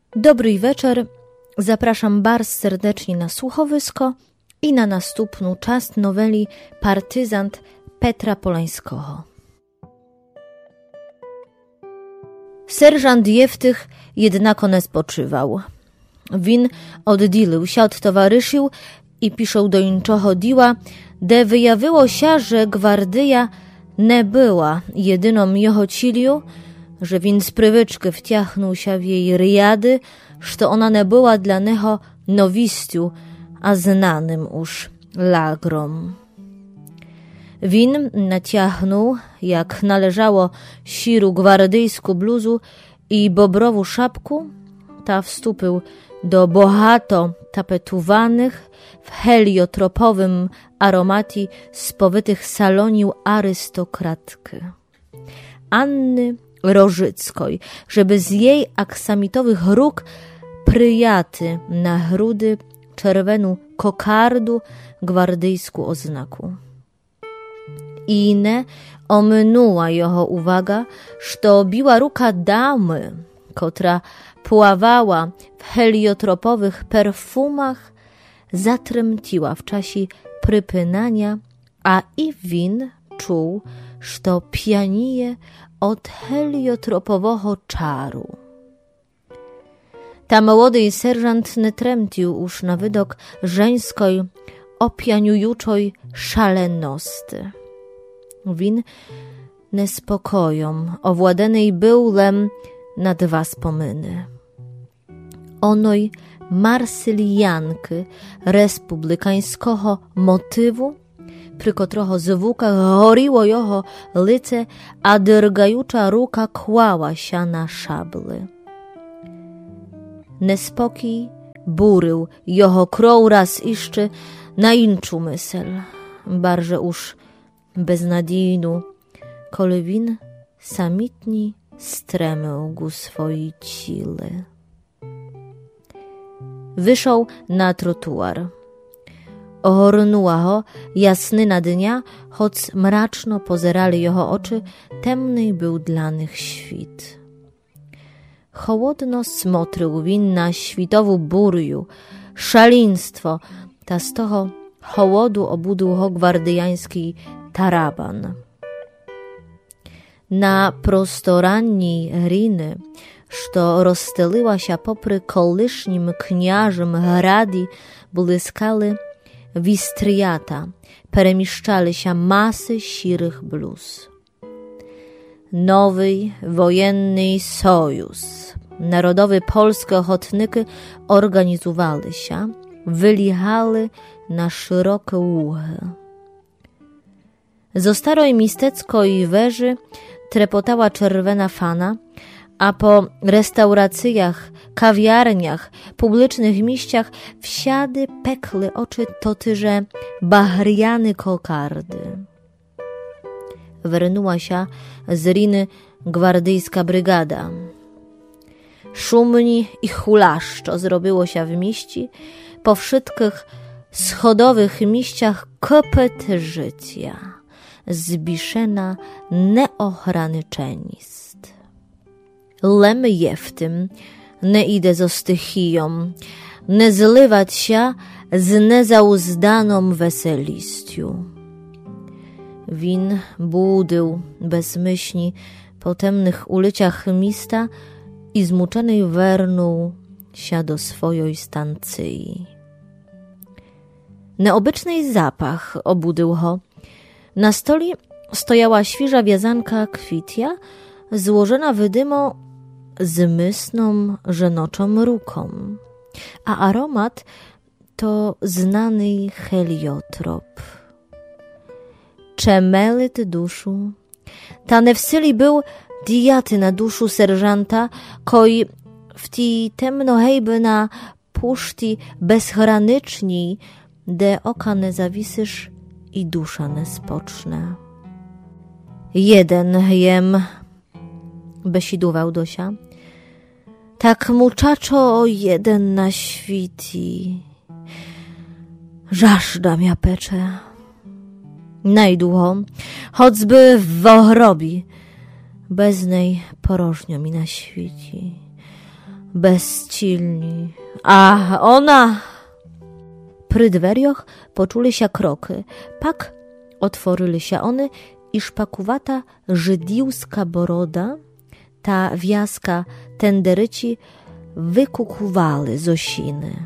Dobry wieczór, zapraszam bardzo serdecznie na słuchowisko i na następną część noweli Partyzant Petra Polańskiego. Serżant Jeftych jednako nie spoczywał. Win oddzielił się od towarzyszył i piszą do inczego diła, de wyjawiło się, że gwardyja nie była jedyną jeho cilią, że win z prywyczky wciachnął się w jej riady, że ona nie była dla niego nowistю, a znanym już lagrom. Win naciachnął, jak należało, siru gwardyjsku bluzu i bobrową szapku, ta wstąpił do bogato tapetowanych w heliotropowym aromatii spowytych salonił arystokratki Anny Rożyckiej, żeby z jej aksamitowych róg pryjaty na grudy czerwenu kokardu gwardyjsku oznaku. Ine ominęła jeho uwaga, że biła ruka damy, kotra pławała w heliotropowych perfumach, zatremtiła w czasie prypynania, a i win czuł, że pianije od heliotropowego czaru. Ta młody serżant nie tremtił już na widok żeńskiej, opianiujuczej szaleności. Win nespokojem owładenej był lem na dwa spominy. Onoj marsylianki republikańskiego motywu, przy którego zwukach goriło jeho lice, a drgajucza ruka kłała się na szably. Nespokój burył jeho krąg raz jeszcze na inczą myśl, barże już beznadijnu, kole win samitni stremył gu swojej cile. Wyszł na trotuar. Ohornęła go jasnyna dnia, choć mraczno pozerali jeho oczy, temny był dla nich świt. Chłodno smotrzył win na świtową burju, szaleństwo, ta z toho chłodu obudził go gwardyjański taraban. Na prostoranni riny, što rozstyliła się popry kołysznim kniażym gradi, błyskały wistriata, peremieszczali się masy sirych bluz. Nowy wojenny sojusz, narodowe polskie ochotniki organizowali się, wylichali na szerokie łuchy. Zo starej misteckiej weży trepotała czerwona fana, a po restauracjach, kawiarniach, publicznych miejscach wsiady pekły oczy totyże bahriany kokardy. Wyrnęła się z riny gwardyjska brygada. Szumni i hulaszczo zrobiło się w mieści, po wszystkich schodowych miejscach kopet życia, zbiszena neochranyczenist. Lem je w tym, nie idę zo stychiją, nie zlywać się z nezauzdaną weseliścią. Win budył bezmyślnie po temnych ulicach miasta i zmuczony wernął się do swojej stancji. Neobyczny zapach obudził go. Na stoli stojała świeża wiązanka kwitia, złożona wydymo zmysną żenoczą ruką, a aromat to znany heliotrop. Czemelit duszu. Ta newsyli był diaty na duszu serżanta, koi w ti temnohejby na puszti bezchranyczni, de oka nie zawisysz i dusza nie spoczne. Jeden jem, besidłował Dosia. Tak muczaczo jeden na świti. Żażda mia pecze. Najdługo, choćby w ogrobi, bez niej porożnio mi na świeci. bezsilni. A ona... Pry dwerioch poczuli się kroky. Pak otworzyli się one i szpakuwata żydiłska boroda, ta wiaska tenderyci wykukuwały z osiny.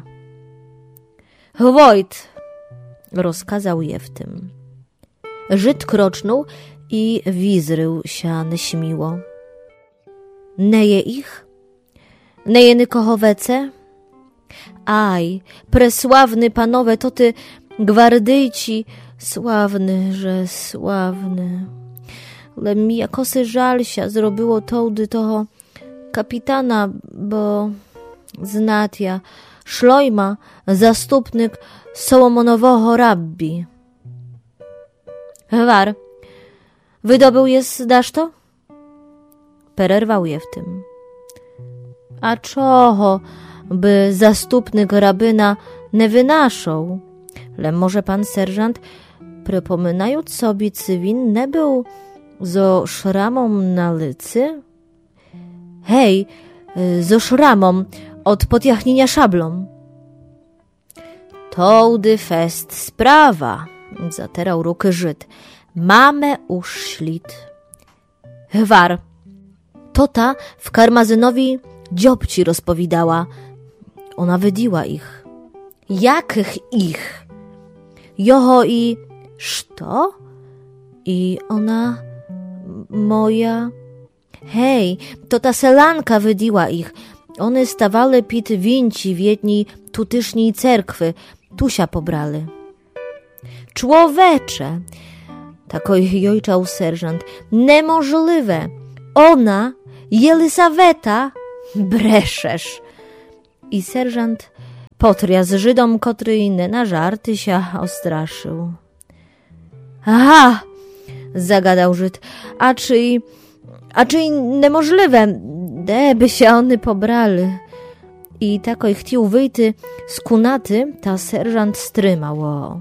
Wojt! Rozkazał Jeftym. Żyd krocznął i wizrył się neśmiło. Neje ich? Neje nikochowece? Aj, presławny panowe, to ty gwardyjci, sławny, że sławny. Ale mi jakosy żal się zrobiło tołdy toho kapitana, bo znatja Szlojma, zastupnik Solomonowoho rabbi. War, wydobył jest daszto? Pererwał Jeftym. A czoho, by zastupnik rabyna nie wynaszał? Le może pan serżant, przypominając sobie cywin, nie był zo szramą na licy? Hej, zo szramą od podjachnienia szablą. Tołdy fest sprawa, zaterał ruky Żyd. Mamy już ślid. War, to ta w Karmazynowi dziobci rozpowiadała. Ona wydiła ich. Jakich ich? Joho i... Szto? I ona... moja... Hej, to ta selanka wydiła ich. One stawały pit winci w jednej tutyszniej cerkwy. Tusia pobrali. Człowecze! Takoj jojczał serżant. Niemożliwe! Ona, Jelisaweta, breszesz! I serżant potriaz Żydom, kotry na żarty się ostraszył. Aha! Zagadał Żyd. A czy niemożliwe, deby się one pobrali. I takoj chciał wyjty z kunaty, ta serżant strymało.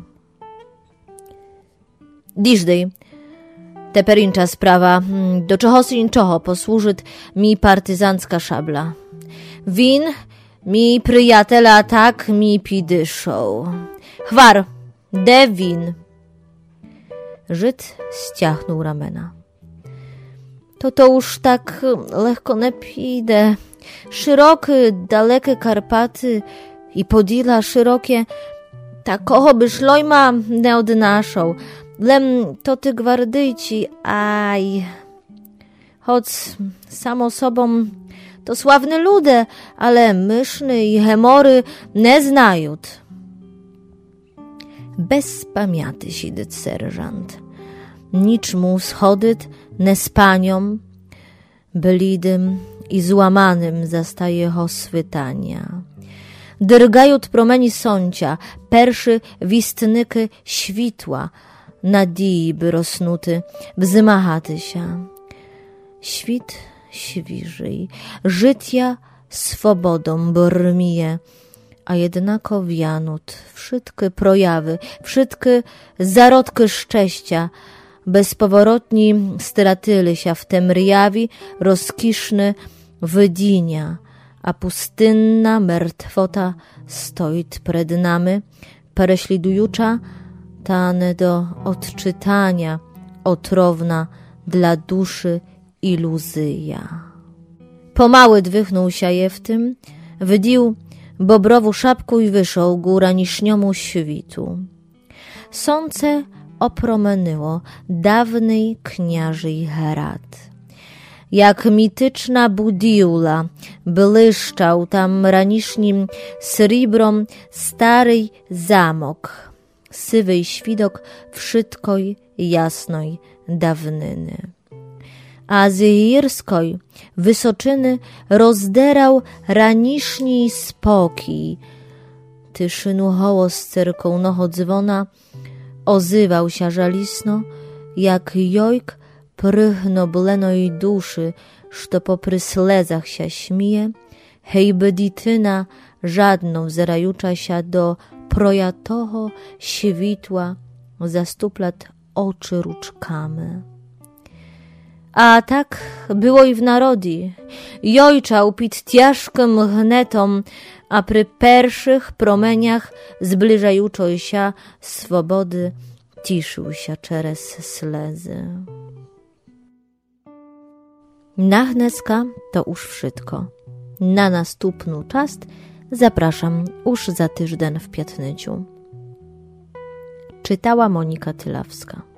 Diżdej, teperincza sprawa, do czoho si czoho posłużyć mi partyzancka szabla. Win mi przyjatela tak mi pidyszą. Chwar, de win. Żyd ściachnął ramena. To już tak lekko nie pidę. Szerokie, dalekie Karpaty i Podila szerokie, takoho by Szlojma nie odnaszał. Lem to ty gwardyjci, aj. Choć samo sobą to sławne ludy, ale myszny i hemory nie znają. Bez pamięty siedzi serżant. Nicz mu schodyt, nie z panią, blidym i złamanym zastaje ho switania. Drgają promeni sącia, perszy wistnyky świtła, nadii by rosnuty, wzymachaty się. Świt świżyj, życia swobodą bormije, a jednako wianut, wszystkie projawy, wszystkie zarodki szczęścia, bezpowrotni stratyli się w tem rjawi rozkiszny wydinia, a pustynna mertwota stoit przed nami, pereślidujucza ta nie do odczytania, otrowna dla duszy iluzja. Pomały dwychnął się Jeftym, wydił bobrową szapku i wyszł góra niżniomu świtu. Słońce opromieniło dawnej kniażej Herat. Jak mityczna budiula błyszczał tam ranicznym srebrom stary zamok, sywy świdok wszystkoj jasnej dawniny. A z jirskoj wysoczyny rozderał raniczny spokój. Tyszynu hołos cerkołnoho dzwona ozywał się żalisno, jak jojk prychnoblenej duszy, što popry slezach się śmieje, hejby dityna żadną wzerajucza się do projatoho świtła zastuplat oczy ruczkamy. A tak było i w narodzi. Jojczał pід тяжким гнетом, a przy pierwszych promeniach zbliżajuczoj się swobody ciszył się przez slezy. Nachneska to już wszystko. Na następny czas zapraszam już za tydzień w 15. Czytała Monika Tylawska.